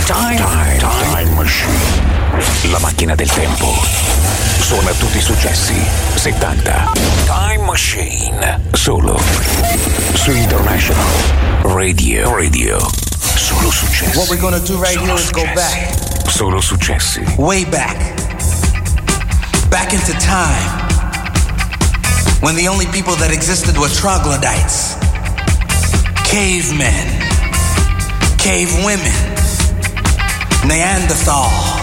Time Machine. La macchina del tempo. Suona tutti i successi 70. Time Machine. Solo su International Radio. Solo successi. What we're gonna do right here is go back. Solo successi. Way back. Back into time. When the only people that existed were troglodytes. Cavemen. Cave women. Neanderthal.